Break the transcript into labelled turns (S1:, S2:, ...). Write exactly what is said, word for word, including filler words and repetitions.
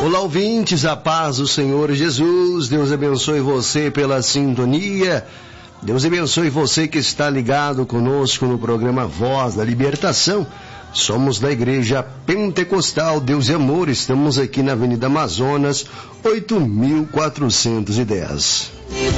S1: Olá, ouvintes, a paz do Senhor Jesus. Deus abençoe você pela sintonia. Deus abençoe você que está ligado conosco no programa Voz da Libertação. Somos da Igreja Pentecostal Deus e Amor. Estamos aqui na Avenida Amazonas, oito mil quatrocentos e dez.